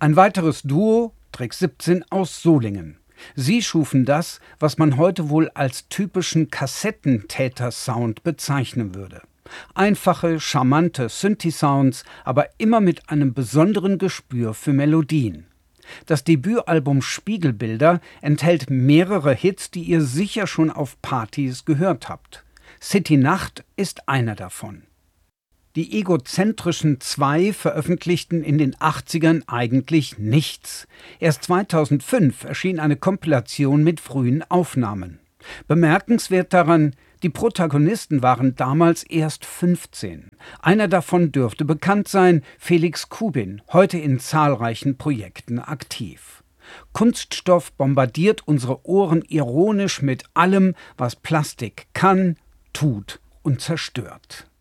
Ein weiteres Duo, Trick 17 aus Solingen. Sie schufen das, was man heute wohl als typischen Kassettentäter-Sound bezeichnen würde. Einfache, charmante Synthi-Sounds, aber immer mit einem besonderen Gespür für Melodien. Das Debütalbum Spiegelbilder enthält mehrere Hits, die ihr sicher schon auf Partys gehört habt. City Nacht ist einer davon. Die egozentrischen Zwei veröffentlichten in den 80ern eigentlich nichts. Erst 2005 erschien eine Kompilation mit frühen Aufnahmen. Bemerkenswert daran, die Protagonisten waren damals erst 15. Einer davon dürfte bekannt sein, Felix Kubin, heute in zahlreichen Projekten aktiv. Kunststoff bombardiert unsere Ohren ironisch mit allem, was Plastik kann, tut und zerstört.